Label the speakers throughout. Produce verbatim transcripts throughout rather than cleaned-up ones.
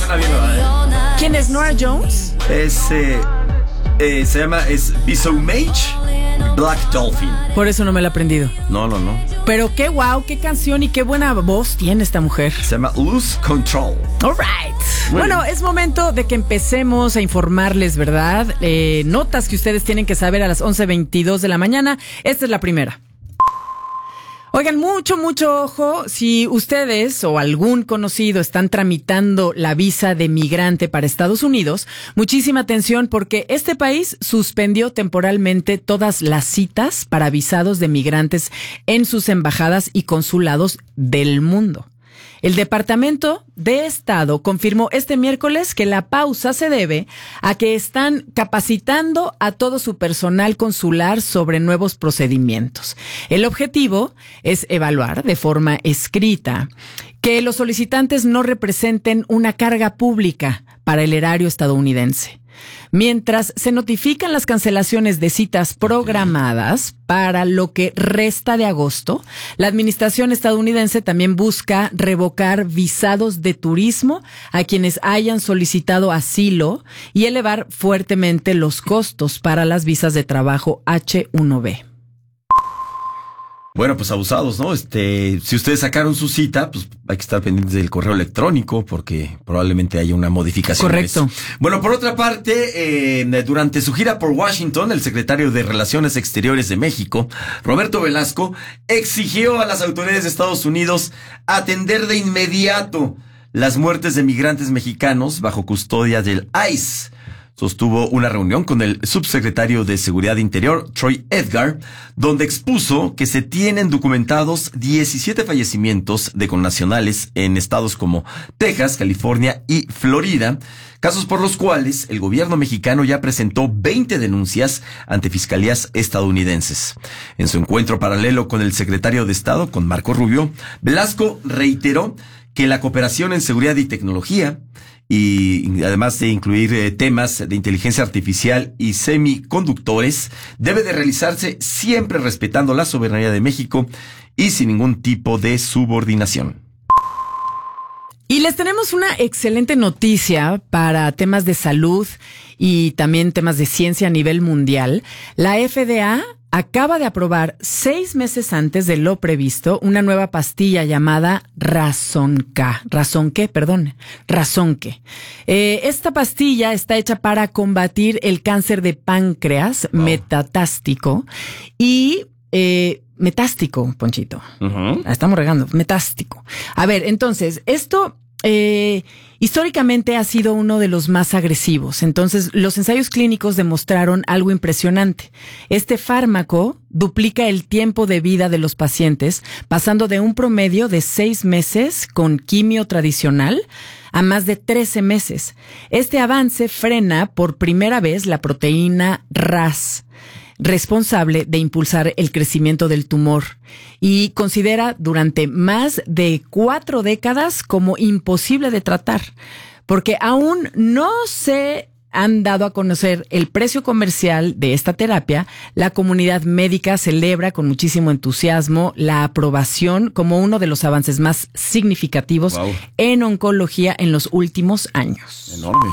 Speaker 1: suena bien, ¿verdad?
Speaker 2: ¿Quién es Norah Jones?
Speaker 1: Es, eh, eh, se llama, es Bisomage Black Dolphin.
Speaker 2: Por eso no me la he aprendido.
Speaker 1: No, no, no.
Speaker 2: Pero qué guau, qué canción y qué buena voz tiene esta mujer.
Speaker 1: Se llama Lose Control.
Speaker 2: All right.
Speaker 1: Muy
Speaker 2: Bueno,
Speaker 1: bien.
Speaker 2: es momento de que empecemos a informarles, ¿verdad? Eh, notas que ustedes tienen que saber a las once veintidós de la mañana. Esta es la primera. Oigan, mucho, mucho ojo, si ustedes o algún conocido están tramitando la visa de migrante para Estados Unidos, muchísima atención porque este país suspendió temporalmente todas las citas para visados de migrantes en sus embajadas y consulados del mundo. El Departamento de Estado confirmó este miércoles que la pausa se debe a que están capacitando a todo su personal consular sobre nuevos procedimientos. El objetivo es evaluar de forma escrita que los solicitantes no representen una carga pública para el erario estadounidense. Mientras se notifican las cancelaciones de citas programadas para lo que resta de agosto, la administración estadounidense también busca revocar visados de turismo a quienes hayan solicitado asilo y elevar fuertemente los costos para las visas de trabajo H uno B.
Speaker 1: Bueno, pues abusados, ¿no? Este, si ustedes sacaron su cita, pues hay que estar pendientes del correo electrónico porque probablemente haya una modificación.
Speaker 2: Correcto.
Speaker 1: Bueno, por otra parte, eh, durante su gira por Washington, el secretario de Relaciones Exteriores de México, Roberto Velasco, exigió a las autoridades de Estados Unidos atender de inmediato las muertes de migrantes mexicanos bajo custodia del I C E. Sostuvo una reunión con el subsecretario de Seguridad Interior, Troy Edgar, donde expuso que se tienen documentados diecisiete fallecimientos de connacionales en estados como Texas, California y Florida, casos por los cuales el gobierno mexicano ya presentó veinte denuncias ante fiscalías estadounidenses. En su encuentro paralelo con el secretario de Estado, con Marco Rubio, Velasco reiteró que la cooperación en seguridad y tecnología, y además de incluir eh, temas de inteligencia artificial y semiconductores, debe de realizarse siempre respetando la soberanía de México y sin ningún tipo de subordinación.
Speaker 2: Y les tenemos una excelente noticia para temas de salud y también temas de ciencia a nivel mundial. La F D A acaba de aprobar seis meses antes de lo previsto una nueva pastilla llamada Razonca. Razonque, perdón. Razonque. Eh, esta pastilla está hecha para combatir el cáncer de páncreas
Speaker 1: Wow.
Speaker 2: metatástico y eh, metástico, Ponchito.
Speaker 1: Uh-huh.
Speaker 2: La estamos regando. Metástico. A ver, entonces, esto eh, históricamente ha sido uno de los más agresivos. Entonces, los ensayos clínicos demostraron algo impresionante. Este fármaco duplica el tiempo de vida de los pacientes, pasando de un promedio de seis meses con quimio tradicional a más de trece meses. Este avance frena por primera vez la proteína R A S, responsable de impulsar el crecimiento del tumor, y considera durante más de cuatro décadas como imposible de tratar, porque aún no se han dado a conocer el precio comercial de esta terapia. La comunidad médica celebra con muchísimo entusiasmo la aprobación como uno de los avances más significativos
Speaker 1: Wow.
Speaker 2: en oncología en los últimos años.
Speaker 1: Enorme.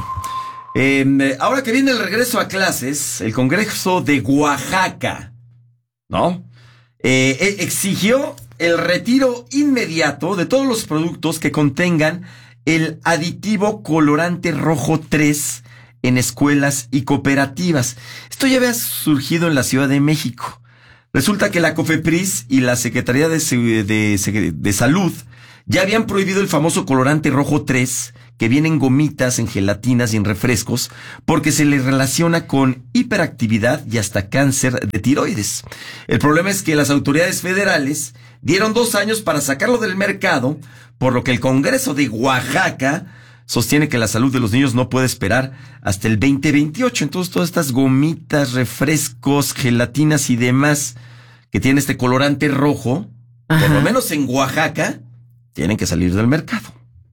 Speaker 1: Eh, ahora que viene el regreso a clases, el Congreso de Oaxaca, ¿no? Eh, exigió el retiro inmediato de todos los productos que contengan el aditivo colorante rojo tres en escuelas y cooperativas. Esto ya había surgido en la Ciudad de México. Resulta que la COFEPRIS y la Secretaría de, de, de Salud ya habían prohibido el famoso colorante rojo tres, que viene en gomitas, en gelatinas y en refrescos, porque se le relaciona con hiperactividad y hasta cáncer de tiroides. El problema es que las autoridades federales dieron dos años para sacarlo del mercado, por lo que el Congreso de Oaxaca sostiene que la salud de los niños no puede esperar hasta el veinte veintiocho. Entonces, todas estas gomitas, refrescos, gelatinas y demás que tienen este colorante rojo, Ajá. por lo menos en Oaxaca, tienen que salir del mercado.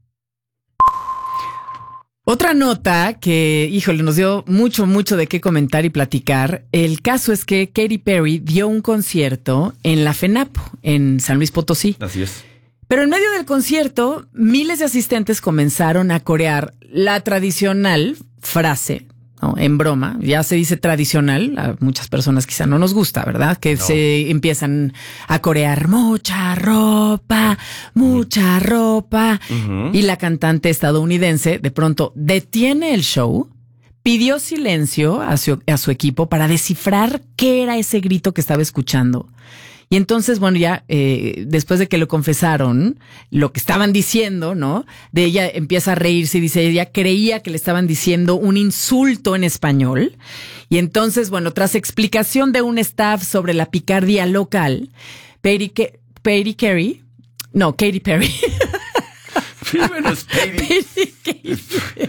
Speaker 2: Otra nota que, híjole, nos dio mucho, mucho de qué comentar y platicar. El caso es que Katy Perry dio un concierto en la FENAPO, en San Luis Potosí.
Speaker 1: Así es.
Speaker 2: Pero en medio del concierto, miles de asistentes comenzaron a corear la tradicional frase, ¿no? En broma, ya se dice tradicional, a muchas personas quizá no nos gusta, ¿verdad? Que no. Se empiezan a corear mucha ropa, mucha ropa. Uh-huh. Y la cantante estadounidense de pronto detiene el show, pidió silencio a su, a su equipo para descifrar qué era ese grito que estaba escuchando. Y entonces, bueno, ya eh, después de que lo confesaron, lo que estaban diciendo, ¿no? De ella empieza a reírse y dice, ella creía que le estaban diciendo un insulto en español. Y entonces, bueno, tras explicación de un staff sobre la picardía local, Patty, Ke- Patty Carey, no, Katy Perry. Patty Katy.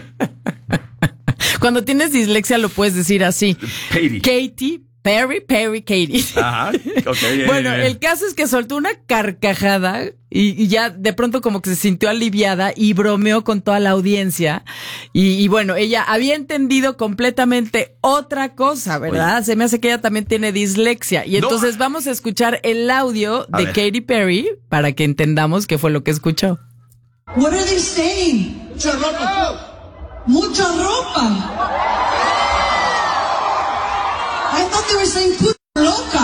Speaker 2: Cuando tienes dislexia lo puedes decir así. Patty. Katy Perry, Perry, Katy. Ajá, okay, bueno, yeah, el caso es que soltó una carcajada y, y ya de pronto como que se sintió aliviada y bromeó con toda la audiencia. Y, y bueno, ella había entendido completamente otra cosa, ¿verdad? Oye. Se me hace que ella también tiene dislexia. Y entonces no. Vamos a escuchar el audio a de ver. Katy Perry para que entendamos qué fue lo que escuchó.
Speaker 3: What are they saying? Mucha ropa. Mucha ropa. I thought they were saying puta loca.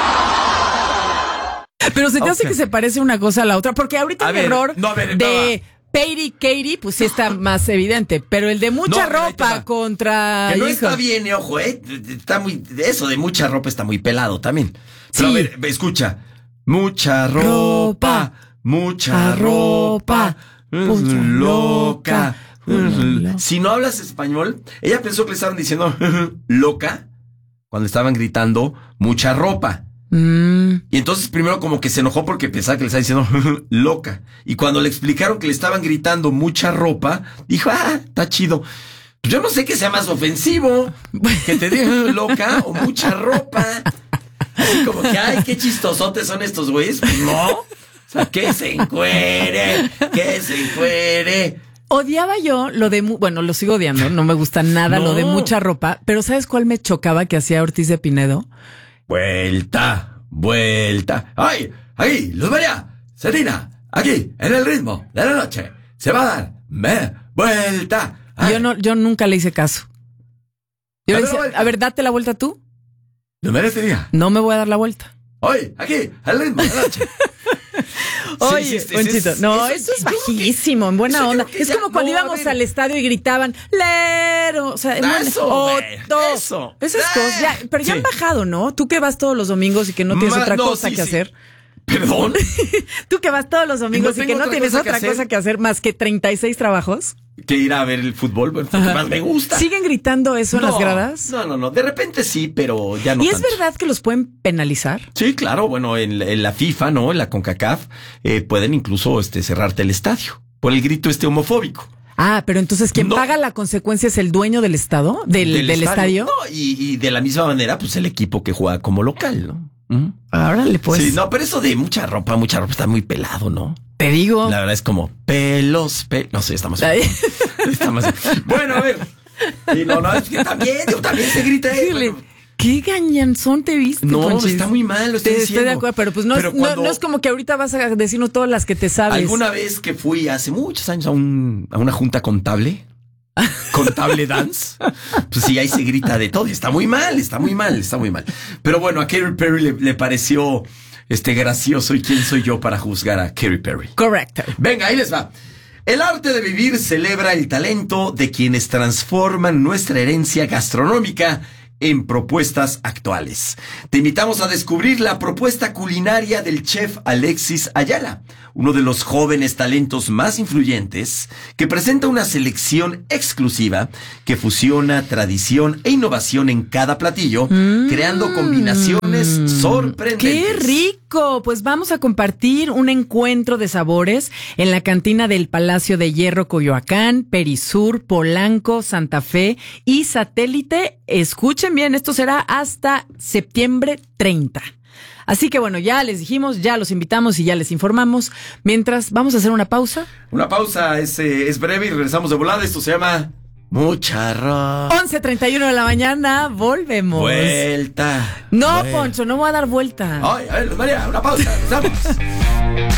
Speaker 2: Pero se te okay. hace que se parece una cosa a la otra, porque ahorita a el ver, error no, ver, de no Patty Katy, pues sí está más evidente, pero el de mucha no, ropa contra...
Speaker 1: Que no hijo. Está bien, eh, ojo, eh, está muy, eso de mucha ropa está muy pelado también. Pero sí. A ver, escucha, mucha ropa, ropa mucha ropa, ropa loca. loca. Si no hablas español, ella pensó que le estaban diciendo loca cuando estaban gritando mucha ropa. Mm. Y entonces primero como que se enojó porque pensaba que le estaba diciendo loca. Y cuando le explicaron que le estaban gritando mucha ropa, dijo, ah, está chido. Pues yo no sé qué sea más ofensivo, que te digan loca o mucha ropa. Así como que, ay, qué chistosotes son estos güeyes. Pues no. O sea, que se encuere, que se encuere.
Speaker 2: Odiaba yo lo de, mu- bueno, lo sigo odiando, no me gusta nada no. Lo de mucha ropa, pero ¿sabes cuál me chocaba que hacía Ortiz de Pinedo?
Speaker 1: Vuelta, vuelta. ¡Ay! Aquí, Luz María, Serena, aquí, en el ritmo de la noche, se va a dar, me, vuelta. Ay.
Speaker 2: Yo no, yo nunca le hice caso. Yo le decía, a ver, date la vuelta tú.
Speaker 1: No merecería.
Speaker 2: No me voy a dar la vuelta.
Speaker 1: Hoy, aquí, al ritmo de la noche.
Speaker 2: Oye, sí, sí, Ponchito, sí, no, eso, eso es bajísimo, que, en buena onda. Es como cuando no, íbamos al estadio y gritaban, Lero, o sea, en
Speaker 1: eso,
Speaker 2: Otto,
Speaker 1: eso.
Speaker 2: Esas ah, cosas, ya, pero ya sí. Han bajado, ¿no? Tú que vas todos los domingos y que no tienes Ma, otra no, cosa sí, que sí. hacer.
Speaker 1: ¿Perdón?
Speaker 2: Tú que vas todos los domingos no y que no tienes otra cosa, cosa que hacer más que treinta y seis trabajos.
Speaker 1: Que ir a ver el fútbol, bueno, porque más me gusta.
Speaker 2: ¿Siguen gritando eso no, en las gradas?
Speaker 1: No, no, no, de repente sí, pero ya no
Speaker 2: ¿Y
Speaker 1: tanto.
Speaker 2: Es verdad que los pueden penalizar?
Speaker 1: Sí, claro, bueno, en, en la FIFA, ¿no? En la CONCACAF, eh, pueden incluso este, cerrarte el estadio por el grito este homofóbico.
Speaker 2: Ah, pero entonces quien no. paga la consecuencia es el dueño del estado, del, del, del estadio. estadio?
Speaker 1: No, y, y de la misma manera, pues el equipo que juega como local, ¿no?
Speaker 2: ¿Mm? Árale, pues.
Speaker 1: Sí, no, pero eso de mucha ropa, mucha ropa está muy pelado, ¿no?
Speaker 2: Te digo.
Speaker 1: La verdad es como pelos, pelos. No sé, estamos. estamos bueno, a ver. Sí, no, no, es que también, yo también se grita. Eh,
Speaker 2: bueno. ¿Qué gañanzón te viste?
Speaker 1: No,
Speaker 2: Ponchis?
Speaker 1: Está muy mal, lo estoy
Speaker 2: te,
Speaker 1: diciendo.
Speaker 2: Estoy de acuerdo, pero pues no, pero es, cuando, no, no es como que ahorita vas a decirnos todas las que te sabes.
Speaker 1: Alguna vez que fui hace muchos años a, un, a una junta contable, contable dance, pues sí, ahí se grita de todo y está muy mal, está muy mal, está muy mal. Pero bueno, a Katy Perry le, le pareció este gracioso y quién soy yo para juzgar a Katy Perry.
Speaker 2: Correcto.
Speaker 1: Venga, ahí les va. El arte de vivir celebra el talento de quienes transforman nuestra herencia gastronómica en propuestas actuales. Te invitamos a descubrir la propuesta culinaria del chef Alexis Ayala, uno de los jóvenes talentos más influyentes, que presenta una selección exclusiva que fusiona tradición e innovación en cada platillo, mm. creando combinaciones sorprendentes.
Speaker 2: ¡Qué rico! Pues vamos a compartir un encuentro de sabores en la cantina del Palacio de Hierro Coyoacán, Perisur, Polanco, Santa Fe y Satélite. Escuchen bien, esto será hasta septiembre treinta. Así que bueno, ya les dijimos, ya los invitamos y ya les informamos. Mientras, vamos a hacer una pausa.
Speaker 1: Una pausa es, eh, es breve y regresamos de volada. Esto se llama Mucha Ropa.
Speaker 2: once treinta y uno de la mañana, volvemos.
Speaker 1: Vuelta.
Speaker 2: No,
Speaker 1: vuelta.
Speaker 2: Poncho, no voy a dar vuelta.
Speaker 1: Ay, a ver, María, una pausa, regresamos.